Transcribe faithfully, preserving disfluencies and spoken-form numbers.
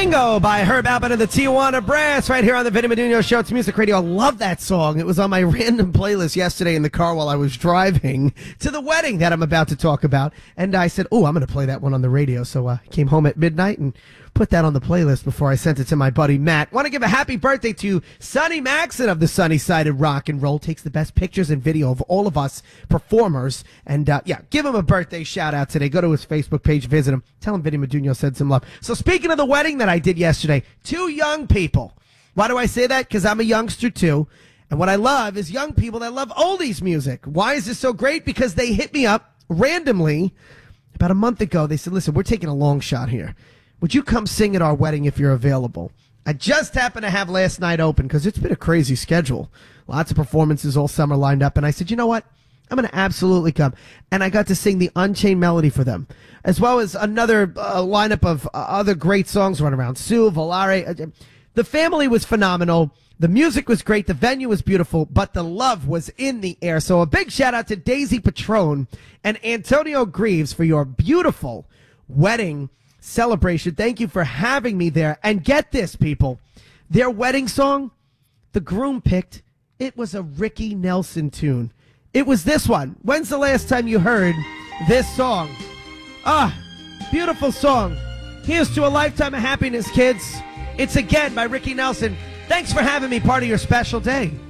Tango by Herb Alpert and the Tijuana Brass right here on the Vinny Meduno Show. It's Music Radio. I love that song. It was on my random playlist yesterday in the car while I was driving to the wedding that I'm about to talk about. And I said, oh, I'm going to play that one on the radio. So uh, I came home at midnight and put that on the playlist before I sent it to my buddy Matt. Want to give a happy birthday to Sonny Maxon of the Sunny Side of Rock and Roll. Takes the best pictures and video of all of us performers. And uh, yeah, give him a birthday shout out today. Go to his Facebook page, visit him. Tell him Vinny Meduno said some love. So speaking of the wedding that I did yesterday, two young people. Why do I say that? Because I'm a youngster too. And what I love is young people that love oldies music. Why is this so great? Because they hit me up randomly about a month ago. They said, listen, we're taking a long shot here. Would you come sing at our wedding if you're available? I just happened to have last night open because it's been a crazy schedule. Lots of performances all summer lined up. And I said, you know what? I'm going to absolutely come. And I got to sing the Unchained Melody for them, as well as another uh, lineup of uh, other great songs run around. Sue, Volare. Uh, the family was phenomenal. The music was great. The venue was beautiful, but the love was in the air. So a big shout out to Daisy Patron and Antonio Greaves for your beautiful wedding celebration. Thank you for having me there. And get this, people, their wedding song, the groom picked, it was a Ricky Nelson tune. It was this one. When's the last time you heard this song? Ah, beautiful song. Here's to a lifetime of happiness, kids. It's Again by Ricky Nelson. Thanks for having me part of your special day.